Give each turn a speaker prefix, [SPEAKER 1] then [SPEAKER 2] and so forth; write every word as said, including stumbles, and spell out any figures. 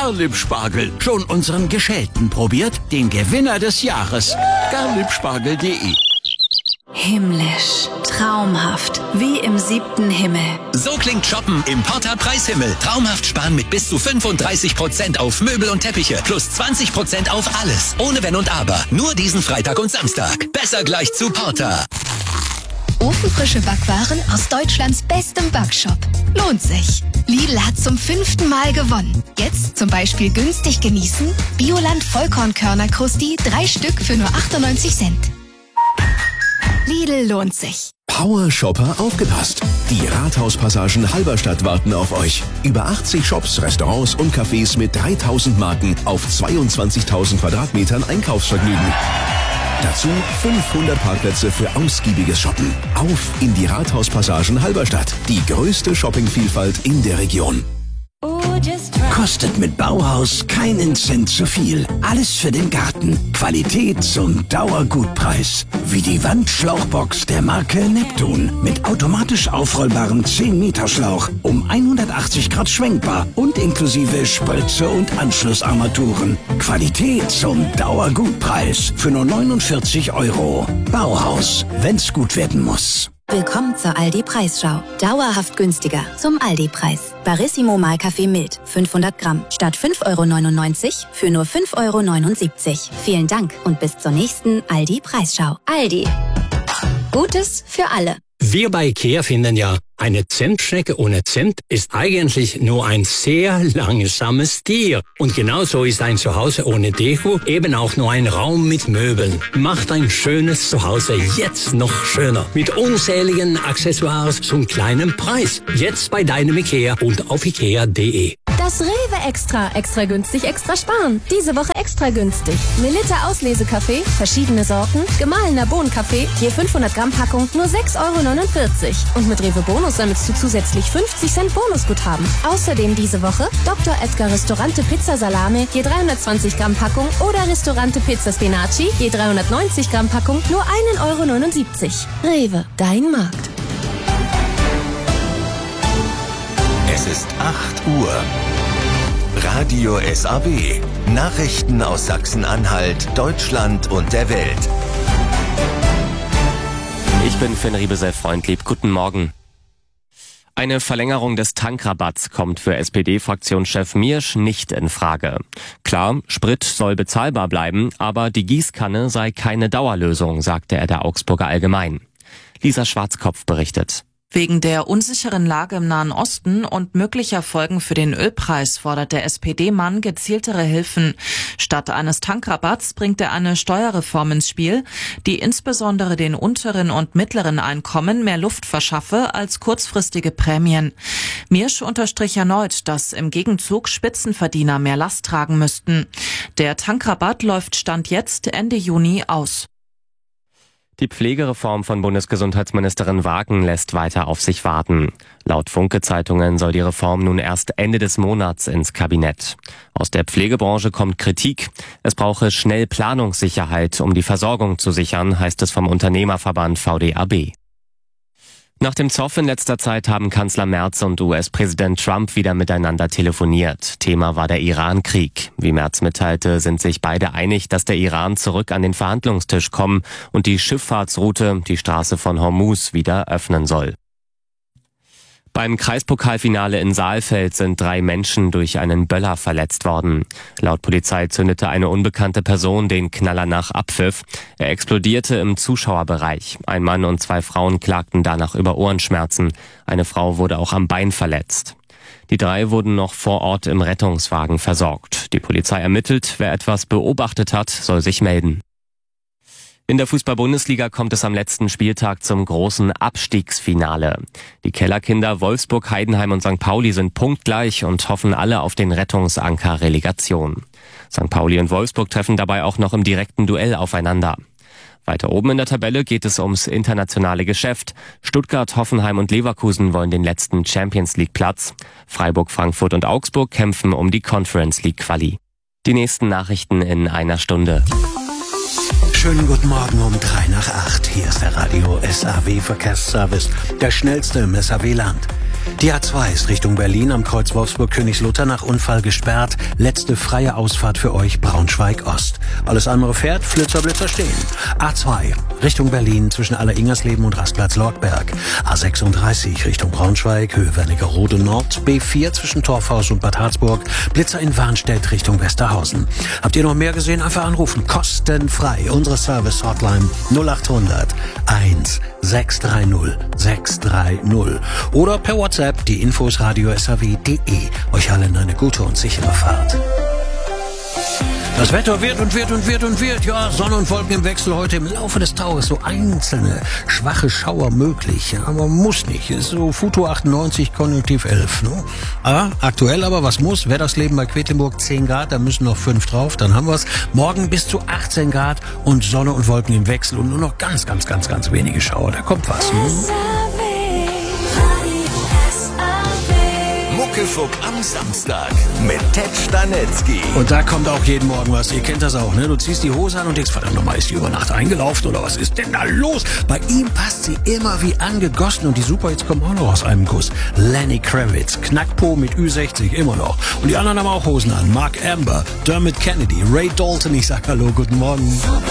[SPEAKER 1] Garlieb-Spargel. Schon unseren geschälten probiert? Den Gewinner des Jahres. garliebspargel punkt de.
[SPEAKER 2] Himmlisch, traumhaft, wie im siebten Himmel.
[SPEAKER 3] So klingt Shoppen im Porta Preishimmel. Traumhaft sparen mit bis zu fünfunddreißig Prozent auf Möbel und Teppiche. Plus zwanzig Prozent auf alles. Ohne Wenn und Aber. Nur diesen Freitag und Samstag. Besser gleich zu Porta.
[SPEAKER 4] Ofenfrische Backwaren aus Deutschlands bestem Backshop. Lohnt sich. Lidl hat zum fünften Mal gewonnen. Jetzt zum Beispiel günstig genießen. Bioland Vollkornkörner Krusti, drei Stück für nur achtundneunzig Cent. Lidl lohnt sich.
[SPEAKER 5] Power-Shopper aufgepasst! Die Rathauspassagen Halberstadt warten auf euch. Über achtzig Shops, Restaurants und Cafés mit dreitausend Marken auf zweiundzwanzigtausend Quadratmetern Einkaufsvergnügen. Dazu fünfhundert Parkplätze für ausgiebiges Shoppen. Auf in die Rathauspassagen Halberstadt. Die größte Shoppingvielfalt in der Region.
[SPEAKER 1] Kostet mit Bauhaus keinen Cent zu viel. Alles für den Garten. Qualität zum Dauergutpreis. Wie die Wandschlauchbox der Marke Neptun. Mit automatisch aufrollbarem zehn Meter Schlauch. Um hundertachtzig Grad schwenkbar. Und inklusive Spritze und Anschlussarmaturen. Qualität zum Dauergutpreis. Für nur neunundvierzig Euro. Bauhaus. Wenn's gut werden muss.
[SPEAKER 2] Willkommen zur Aldi-Preisschau. Dauerhaft günstiger zum Aldi-Preis. Barissimo Mahlkaffee mild, fünfhundert Gramm. Statt fünf Euro neunundneunzig für nur fünf Euro neunundsiebzig. Vielen Dank und bis zur nächsten Aldi-Preisschau. Aldi. Gutes für alle.
[SPEAKER 6] Wir bei IKEA finden ja, eine Zentschnecke ohne Zimt ist eigentlich nur ein sehr langsames Tier. Und genauso ist ein Zuhause ohne Deko eben auch nur ein Raum mit Möbeln. Macht ein schönes Zuhause jetzt noch schöner. Mit unzähligen Accessoires zum kleinen Preis. Jetzt bei deinem IKEA und auf ikea punkt de.
[SPEAKER 7] Das Rewe Extra. Extra günstig, extra sparen. Diese Woche extra günstig. Melitta Auslesekaffee, verschiedene Sorten, gemahlener Bohnenkaffee, je fünfhundert Gramm Packung, nur sechs Euro neunundvierzig. Und mit Rewe Bonus sammelst du zusätzlich fünfzig Cent Bonusguthaben. Außerdem diese Woche Doktor Edgar Ristorante Pizza Salame, je dreihundertzwanzig Gramm Packung oder Ristorante Pizza Spinaci, je dreihundertneunzig Gramm Packung, nur ein Euro neunundsiebzig. Rewe, dein Markt.
[SPEAKER 3] Es ist acht Uhr. Radio S A W. Nachrichten aus Sachsen-Anhalt, Deutschland und der Welt.
[SPEAKER 8] Ich bin Finn Riebesell-Freundlieb. Guten Morgen. Eine Verlängerung des Tankrabatts kommt für S P D-Fraktionschef Miersch nicht in Frage. Klar, Sprit soll bezahlbar bleiben, aber die Gießkanne sei keine Dauerlösung, sagte er der Augsburger Allgemein. Lisa Schwarzkopf berichtet.
[SPEAKER 9] Wegen der unsicheren Lage im Nahen Osten und möglicher Folgen für den Ölpreis fordert der S P D-Mann gezieltere Hilfen. Statt eines Tankrabatts bringt er eine Steuerreform ins Spiel, die insbesondere den unteren und mittleren Einkommen mehr Luft verschaffe als kurzfristige Prämien. Miersch unterstrich erneut, dass im Gegenzug Spitzenverdiener mehr Last tragen müssten. Der Tankrabatt läuft Stand jetzt Ende Juni aus.
[SPEAKER 8] Die Pflegereform von Bundesgesundheitsministerin Wagen lässt weiter auf sich warten. Laut Funke-Zeitungen soll die Reform nun erst Ende des Monats ins Kabinett. Aus der Pflegebranche kommt Kritik. Es brauche schnell Planungssicherheit, um die Versorgung zu sichern, heißt es vom Unternehmerverband V D A B. Nach dem Zoff in letzter Zeit haben Kanzler Merz und U S-Präsident Trump wieder miteinander telefoniert. Thema war der Iran-Krieg. Wie Merz mitteilte, sind sich beide einig, dass der Iran zurück an den Verhandlungstisch kommen und die Schifffahrtsroute, die Straße von Hormuz, wieder öffnen soll. Beim Kreispokalfinale in Saalfeld sind drei Menschen durch einen Böller verletzt worden. Laut Polizei zündete eine unbekannte Person den Knaller nach Abpfiff. Er explodierte im Zuschauerbereich. Ein Mann und zwei Frauen klagten danach über Ohrenschmerzen. Eine Frau wurde auch am Bein verletzt. Die drei wurden noch vor Ort im Rettungswagen versorgt. Die Polizei ermittelt. Wer etwas beobachtet hat, soll sich melden. In der Fußball-Bundesliga kommt es am letzten Spieltag zum großen Abstiegsfinale. Die Kellerkinder Wolfsburg, Heidenheim und Sankt Pauli sind punktgleich und hoffen alle auf den Rettungsanker Relegation. Sankt Pauli und Wolfsburg treffen dabei auch noch im direkten Duell aufeinander. Weiter oben in der Tabelle geht es ums internationale Geschäft. Stuttgart, Hoffenheim und Leverkusen wollen den letzten Champions-League-Platz. Freiburg, Frankfurt und Augsburg kämpfen um die Conference-League-Quali. Die nächsten Nachrichten in einer Stunde.
[SPEAKER 1] Schönen guten Morgen um drei nach acht. Hier ist der Radio S A W Verkehrsservice, der schnellste im S A W-Land.
[SPEAKER 10] Die A zwei ist Richtung Berlin am Kreuz Wolfsburg-Königslutter nach Unfall gesperrt. Letzte freie Ausfahrt für euch Braunschweig-Ost. Alles andere fährt, Flitzer, Blitzer stehen. A zwei Richtung Berlin zwischen Aller-Ingersleben und Rastplatz Lortberg. A sechsunddreißig Richtung Braunschweig, Höhe Wernigerode Nord. B vier zwischen Torfhaus und Bad Harzburg. Blitzer in Warnstedt Richtung Westerhausen. Habt ihr noch mehr gesehen? Einfach anrufen. Kostenfrei. Unsere Service-Hotline null acht hundert eins sechs drei null sechs drei null. Oder per WhatsApp die Infos radio s r w punkt d e. Euch allen eine gute und sichere Fahrt. Das Wetter wird und wird und wird und wird. Ja, Sonne und Wolken im Wechsel heute im Laufe des Tages. So einzelne schwache Schauer möglich. Ja, aber muss nicht. Ist so Futur achtundneunzig, Konjunktiv elf. Ne? Aber aktuell aber, was muss? Wettersleben bei Quedlinburg zehn Grad, da müssen noch fünf drauf. Dann haben wir's. Morgen bis zu achtzehn Grad und Sonne und Wolken im Wechsel und nur noch ganz, ganz, ganz, ganz wenige Schauer. Da kommt was. Ne?
[SPEAKER 5] Muckefuck am Samstag mit Ted Stanetzky.
[SPEAKER 10] Und da kommt auch jeden Morgen was. Ihr kennt das auch, ne? Du ziehst die Hose an und denkst, verdammt nochmal, ist die über Nacht eingelaufen oder was ist denn da los? Bei ihm passt sie immer wie angegossen und die Superhits kommen auch noch aus einem Guss. Lenny Kravitz, Knackpo mit Ü sechzig, immer noch. Und die anderen haben auch Hosen an. Mark Amber, Dermot Kennedy, Ray Dalton. Ich sag hallo, guten Morgen.